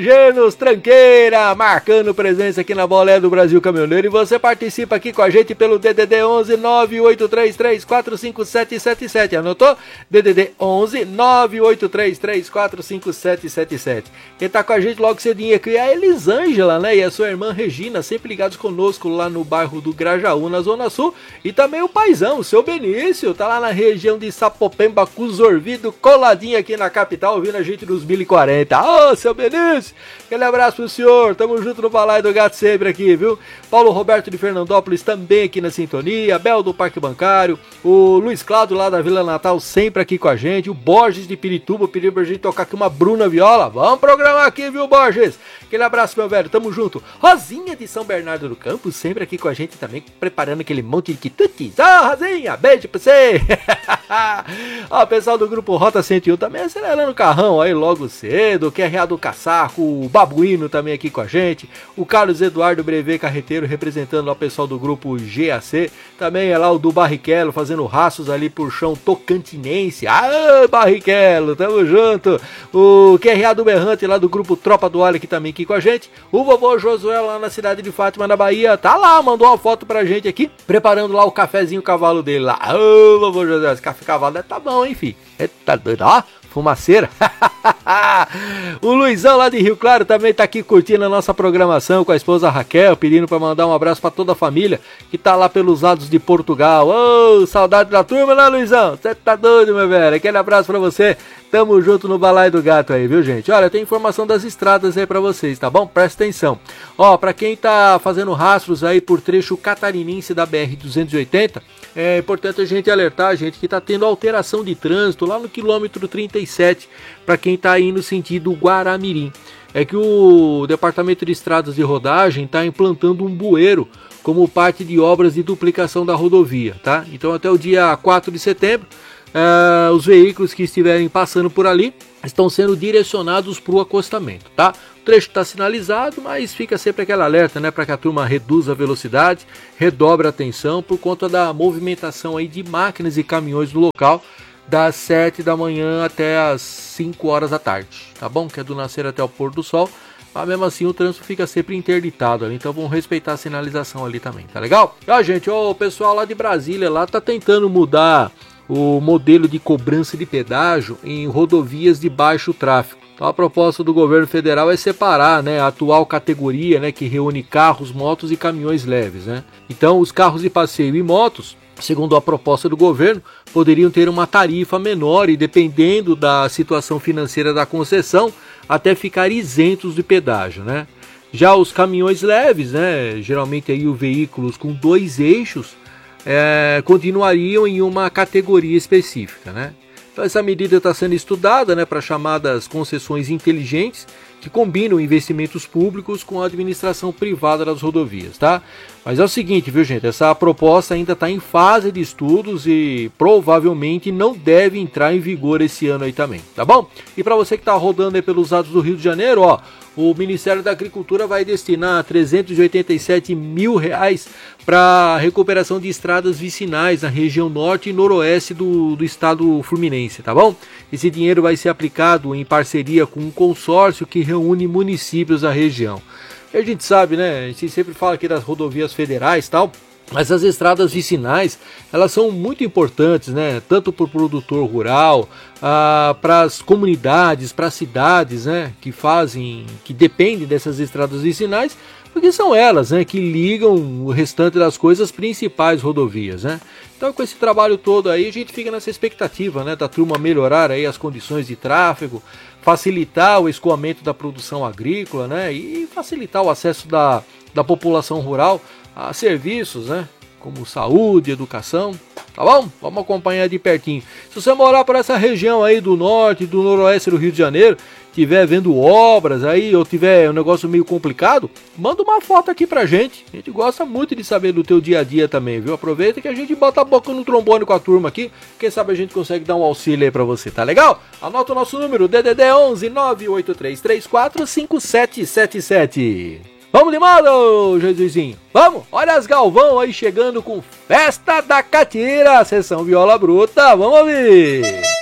Lajenos, tranqueira, marcando presença aqui na Boleia do Brasil Caminhoneiro. E você participa aqui com a gente pelo DDD 11 983345777. Anotou? DDD 11 983345777. Quem tá com a gente logo cedinho aqui é a Elisângela, né? E a sua irmã Regina, sempre ligados conosco lá no bairro do Grajaú, na Zona Sul. E também o paizão, o seu Benício, tá lá na região de Sapopemba, com os ouvidos coladinho aqui na capital, ouvindo a gente nos 1040. Ô, seu Benício, aquele abraço pro senhor, tamo junto no Balaio do Gato sempre aqui, viu? Paulo Roberto de Fernandópolis também aqui na sintonia, Bel do Parque Bancário, o Luiz Cláudio lá da Vila Natal sempre aqui com a gente, o Borges de Pirituba, pediu pra gente tocar aqui uma Bruna Viola. Vamos programar aqui, viu, Borges? Aquele abraço, meu velho, tamo junto. Rosinha de São Bernardo do Campo, sempre aqui com a gente também, preparando aquele monte de quitutes. Ô, Rosinha, beijo pra você. Ó, o pessoal do grupo Rota 101 também acelerando o carrão aí logo cedo, o QRA do Caçaco, o Babuíno também aqui com a gente, o Carlos Eduardo Brevet Carreteiro representando lá o pessoal do grupo GAC, também é lá o do Barrichello fazendo rastros ali por chão tocantinense. Ah, Barrichello, tamo junto. O QRA do Berrante lá do grupo Tropa do Óleo que também aqui com a gente, o vovô Josué lá na cidade de Fátima, na Bahia, tá lá, mandou uma foto pra gente aqui, preparando lá o cafezinho cavalo dele lá. Ô, vovô Josué, esse café cavalo deve tá bom, hein, filho? Tá doido, ó, fumaceira. O Luizão lá de Rio Claro também tá aqui curtindo a nossa programação com a esposa Raquel, pedindo pra mandar um abraço pra toda a família que tá lá pelos lados de Portugal. Ô, saudade da turma, né, Luizão? Você tá doido, meu velho? Aquele abraço pra você. Tamo junto no Balaio do Gato aí, viu, gente? Olha, tem informação das estradas aí pra vocês, tá bom? Presta atenção. Ó, pra quem tá fazendo rastros aí por trecho catarinense da BR-280, é importante a gente alertar, gente, que tá tendo alteração de trânsito lá no quilômetro 37, pra quem tá aí no sentido Guaramirim. É que o Departamento de Estradas de Rodagem tá implantando um bueiro como parte de obras de duplicação da rodovia, tá? Então até o dia 4 de setembro, os veículos que estiverem passando por ali estão sendo direcionados para o acostamento, tá? O trecho está sinalizado, mas fica sempre aquele alerta, né, para que a turma reduza a velocidade, redobre a atenção por conta da movimentação aí de máquinas e caminhões no local, das 7 da manhã até as 5 horas da tarde, tá bom? Que é do nascer até o pôr do sol, mas mesmo assim o trânsito fica sempre interditado ali, então vamos respeitar a sinalização ali também, tá legal? Ó, gente, o pessoal lá de Brasília lá tá tentando mudar o modelo de cobrança de pedágio em rodovias de baixo tráfego. Então a proposta do governo federal é separar, né, a atual categoria, né, que reúne carros, motos e caminhões leves, né? Então os carros de passeio e motos, segundo a proposta do governo, poderiam ter uma tarifa menor e, dependendo da situação financeira da concessão, até ficar isentos de pedágio, né? Já os caminhões leves, né, geralmente aí os veículos com 2 eixos, continuariam em uma categoria específica, né? Então essa medida está sendo estudada, né, para chamadas concessões inteligentes que combinam investimentos públicos com a administração privada das rodovias, tá? Mas é o seguinte, viu, gente? Essa proposta ainda está em fase de estudos e provavelmente não deve entrar em vigor esse ano aí também, tá bom? E para você que está rodando aí pelos lados do Rio de Janeiro, ó, o Ministério da Agricultura vai destinar R$387 mil para recuperação de estradas vicinais na região norte e noroeste do estado fluminense, tá bom? Esse dinheiro vai ser aplicado em parceria com um consórcio que reúne municípios da região. E a gente sabe, né? A gente sempre fala aqui das rodovias federais e tal, mas as estradas vicinais, elas são muito importantes, né? Tanto para o produtor rural, para as comunidades, para as cidades, né? Que dependem dessas estradas vicinais, porque são elas, né, que ligam o restante das coisas principais rodovias, né? Então com esse trabalho todo aí a gente fica nessa expectativa, né, da turma melhorar aí as condições de tráfego, facilitar o escoamento da produção agrícola, né, e facilitar o acesso da população rural a serviços, né, como saúde, educação, tá bom? Vamos acompanhar de pertinho. Se você morar por essa região aí do norte e do noroeste do Rio de Janeiro, tiver vendo obras aí ou tiver um negócio meio complicado, manda uma foto aqui pra gente. A gente gosta muito de saber do teu dia a dia também, viu? Aproveita que a gente bota a boca no trombone com a turma aqui. Quem sabe a gente consegue dar um auxílio aí pra você, tá legal? Anota o nosso número, DDD 11 98334 5777. Vamos de modo, Jesusinho. Vamos, olha as Galvão aí chegando com Festa da Catira, sessão viola bruta. Vamos ouvir.